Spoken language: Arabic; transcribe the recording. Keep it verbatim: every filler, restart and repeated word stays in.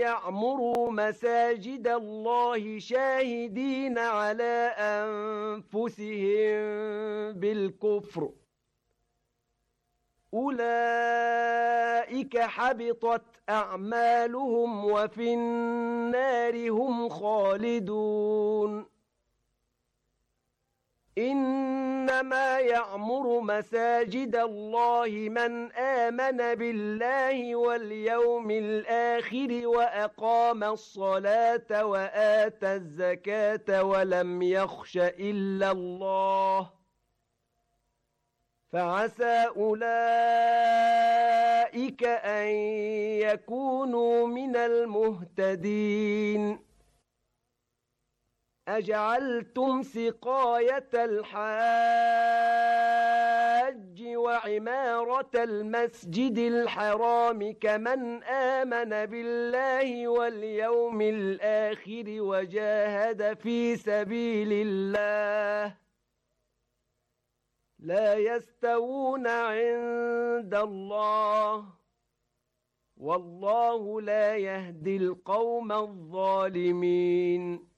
يعمروا مساجد الله شاهدين على أنفسهم بالكفر أولئك حبطت أعمالهم وفي النار هم خالدون إنما يعمر مساجد الله من آمن بالله واليوم الآخر وأقام الصلاة وآتى الزكاة ولم يخش إلا الله فعسى أولئك أن يكونوا من المهتدين أجعلتم سقاية الحاج وعمارة المسجد الحرام كمن آمن بالله واليوم الآخر وجاهد في سبيل الله لا يستوون عند الله والله لا يهدي القوم الظالمين